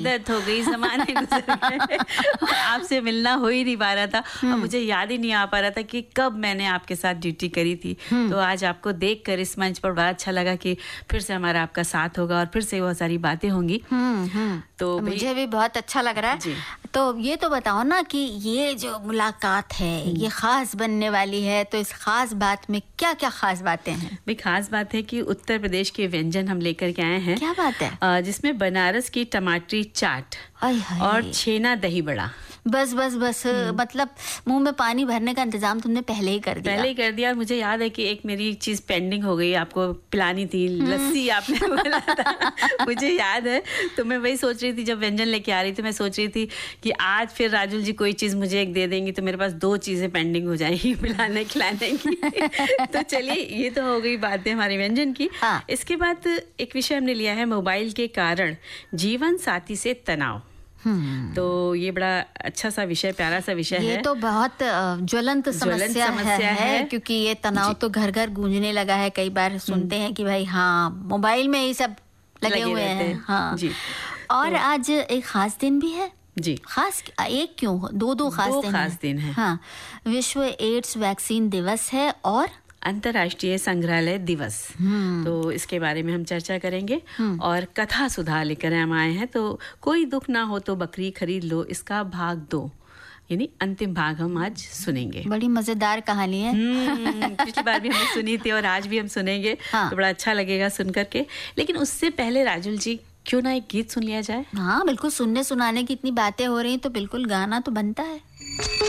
मुद्दत हो गई, ज़माने गुजर गए, आपसे मिलना हो ही नहीं पा रहा था और मुझे याद ही नहीं आ पा रहा था कि कब मैंने आपके साथ ड्यूटी करी थी। तो आज आपको देखकर इस मंच पर बड़ा अच्छा लगा कि फिर से हमारा आपका साथ होगा और फिर से बहुत सारी बातें होंगी। तो मुझे भी बहुत अच्छा लग रहा है। तो ये तो बताओ ना कि ये जो मुलाकात है ये खास बनने वाली है, तो इस खास बात में क्या क्या खास बातें हैं? भाई खास बात है कि उत्तर प्रदेश के व्यंजन हम लेकर के आए हैं। क्या बात है? जिसमें बनारस की टमाटरी चाट और छेना दही बड़ा। बस मतलब मुंह में पानी भरने का इंतजाम तुमने पहले ही कर दिया। और मुझे याद है कि एक मेरी चीज पेंडिंग हो गई, आपको पिलानी थी, लस्सी आपने बोला था। मुझे याद है, तो मैं वही सोच रही थी जब व्यंजन लेके आ रही थी, मैं सोच रही थी कि आज फिर राजुल जी कोई चीज मुझे एक दे देंगी तो मेरे पास 2 चीजें पेंडिंग हो जाएंगी पिलाने खिलाने की। तो चलिए, ये तो हो गई बातें हमारे व्यंजन की। इसके बाद एक विषय हमने लिया है, मोबाइल के कारण जीवन साथी से तनाव। तो ये बड़ा अच्छा सा विषय, प्यारा सा विषय है। ये तो बहुत ज्वलंत समस्या है क्योंकि ये तनाव तो घर घर गूंजने लगा है। कई बार सुनते हैं कि भाई हाँ मोबाइल में ही सब लगे हुए हैं। हाँ जी। और आज एक खास दिन भी है जी। खास एक क्यों, दो खास दिन है। हाँ, विश्व एड्स वैक्सीन दिवस है और अंतर्राष्ट्रीय संग्रहालय दिवस। तो इसके बारे में हम चर्चा करेंगे और कथा सुधा लेकर हम आए हैं। तो कोई दुख ना हो तो बकरी खरीद लो, इसका भाग 2 यानी अंतिम भाग हम आज सुनेंगे। बड़ी मजेदार कहानी है। पिछली बार भी हमने सुनी थी और आज भी हम सुनेंगे। तो बड़ा अच्छा लगेगा सुन करके। लेकिन उससे पहले राजुल जी, क्यों ना एक गीत सुन लिया जाए? हाँ बिल्कुल, सुनने सुनाने की इतनी बातें हो रही हैं तो बिल्कुल गाना तो बनता है।